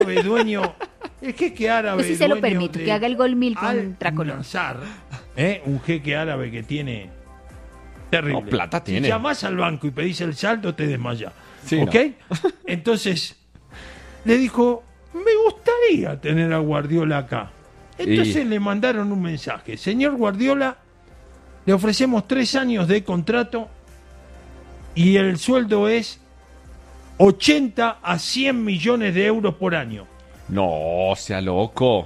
dueño, el jeque árabe. Yo sí se lo dueño permito, de que haga el gol 1000 contra Al Colombia. Nassr, un jeque árabe que tiene terrible. No, plata tiene. Si llamás al banco y pedís el saldo, te desmayás. Sí, ¿Ok? Entonces, le dijo, me gustaría tener a Guardiola acá. Entonces le mandaron un mensaje. Señor Guardiola, le ofrecemos 3 años de contrato y el sueldo es 80 a 100 millones de euros por año. No, sea loco.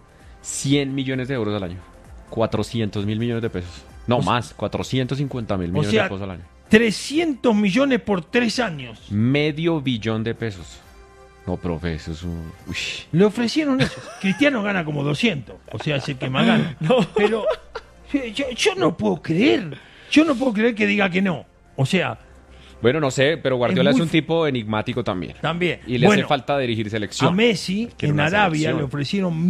100 millones de euros al año. 400 mil millones de pesos. No, más. 450 mil millones de pesos al año. 300 millones por 3 años. Medio billón de pesos. No, profe, eso es un... Uy. Le ofrecieron eso. Cristiano gana como 200. O sea, es el que más gana. Pero yo no puedo creer. Yo no puedo creer que diga que no. O sea... Bueno, no sé, pero Guardiola Es es muy un tipo enigmático también. También. Y le Bueno, hace falta dirigir selección. a Messi, Quiere en una Arabia, selección. le ofrecieron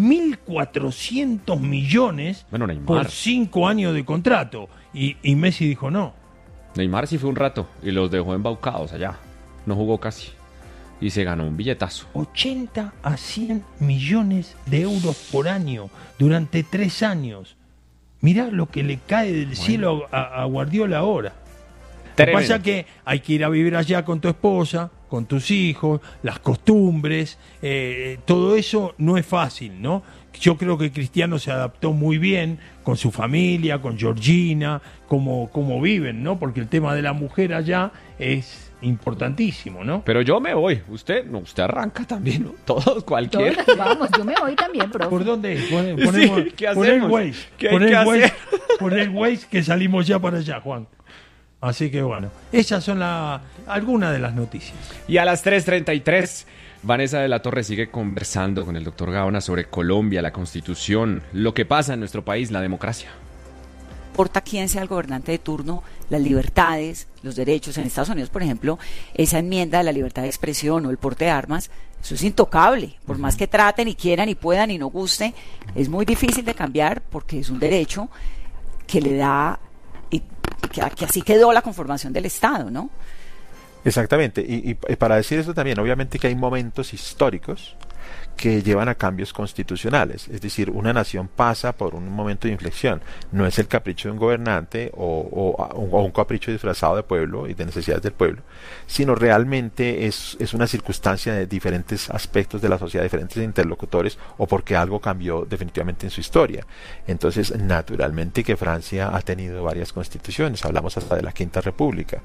1.400 millones Bueno, Neymar. por 5 años de contrato. Y Messi dijo no. Neymar sí fue un rato y los dejó embaucados allá. No jugó casi. Y se ganó un billetazo. 80 a 100 millones de euros por año durante 3 años. Mirá lo que le cae del cielo a Guardiola ahora. Lo que Tremendo. pasa es que hay que ir a vivir allá con tu esposa, con tus hijos, las costumbres, todo eso no es fácil, ¿no? Yo creo que Cristiano se adaptó muy bien con su familia, con Georgina, como viven, ¿no? Porque el tema de la mujer allá es importantísimo, ¿no? Pero yo me voy. Usted arranca también, ¿no? Todos, cualquiera. Todos, vamos, yo me voy también, profe. ¿Por dónde es? Ponemos, Sí, ¿qué pon el hacemos? Waze, ¿Qué hay pon que el Waze, hacer? pon el Waze que salimos ya para allá, Juan. Así que bueno, esas son algunas de las noticias. Y a las 3:33, Vanessa de la Torre sigue conversando con el doctor Gaona sobre Colombia, la Constitución, lo que pasa en nuestro país, la democracia. No importa quién sea el gobernante de turno, las libertades, los derechos. En Estados Unidos, por ejemplo, esa enmienda de la libertad de expresión o el porte de armas, eso es intocable. Por más que traten y quieran y puedan y no guste, es muy difícil de cambiar porque es un derecho que le da, y que así quedó la conformación del Estado, ¿no? Exactamente, y para decir eso también, obviamente que hay momentos históricos que llevan a cambios constitucionales, es decir, una nación pasa por un momento de inflexión, no es el capricho de un gobernante o un capricho disfrazado de pueblo y de necesidades del pueblo, sino realmente es una circunstancia de diferentes aspectos de la sociedad, diferentes interlocutores, o porque algo cambió definitivamente en su historia. Entonces, naturalmente que Francia ha tenido varias constituciones, hablamos hasta de la Quinta República,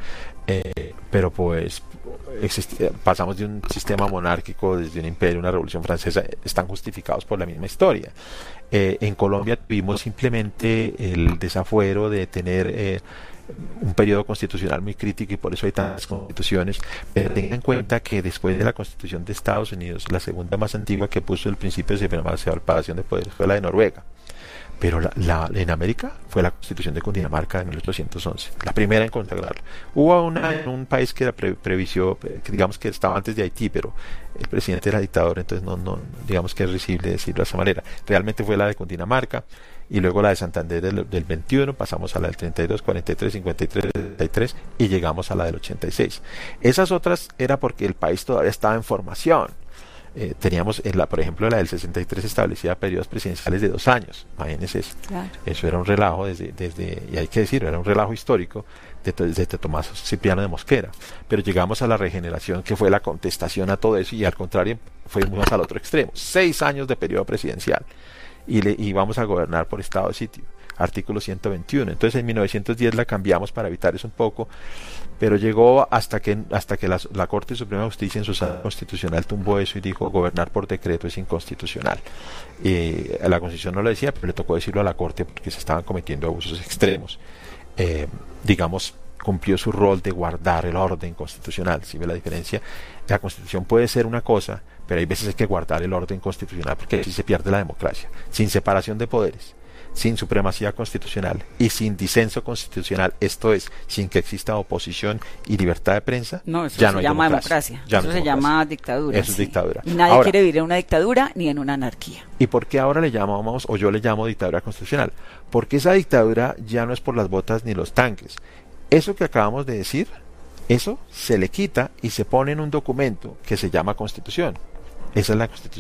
pero pues pasamos de un sistema monárquico, desde un imperio, una revolución francesa, están justificados por la misma historia. En Colombia tuvimos simplemente el desafuero de tener un periodo constitucional muy crítico y por eso hay tantas constituciones, pero tengan en cuenta que después de la Constitución de Estados Unidos, la segunda más antigua que puso el principio de separación de poderes fue la de Noruega. Pero en América fue la Constitución de Cundinamarca de 1811, la primera en consagrarla. Hubo una en un país que era previsió, que digamos que estaba antes de Haití, pero el presidente era dictador, entonces no digamos que es risible decirlo de esa manera. Realmente fue la de Cundinamarca, y luego la de Santander del 21, pasamos a la del 32, 43, 53, 33 y llegamos a la del 86. Esas otras era porque el país todavía estaba en formación. Teníamos, por ejemplo, la del 63 establecía periodos presidenciales de 2 años. Imagínense eso. Claro. Eso era un relajo y hay que decirlo, era un relajo histórico desde Tomás Cipriano de Mosquera. Pero llegamos a la regeneración, que fue la contestación a todo eso, y al contrario, fuimos al otro extremo. 6 años de periodo presidencial. Y vamos a gobernar por estado de sitio. Artículo 121. Entonces en 1910 la cambiamos para evitar eso un poco, pero llegó hasta que la Corte Suprema de Justicia en su sala constitucional tumbó eso y dijo: gobernar por decreto es inconstitucional. La Constitución no lo decía, pero le tocó decirlo a la Corte porque se estaban cometiendo abusos extremos. Digamos, cumplió su rol de guardar el orden constitucional. ¿Sí ve la diferencia? La Constitución puede ser una cosa, pero hay veces hay que guardar el orden constitucional porque así se pierde la democracia. Sin separación de poderes, sin supremacía constitucional y sin disenso constitucional, esto es, sin que exista oposición y libertad de prensa, no, eso ya se no hay llama democracia. Eso se llama dictadura. Eso es dictadura. Y nadie ahora, quiere vivir en una dictadura ni en una anarquía. ¿Y por qué ahora le llamamos, o yo le llamo dictadura constitucional? Porque esa dictadura ya no es por las botas ni los tanques. Eso que acabamos de decir, eso se le quita y se pone en un documento que se llama Constitución. Esa es la constitución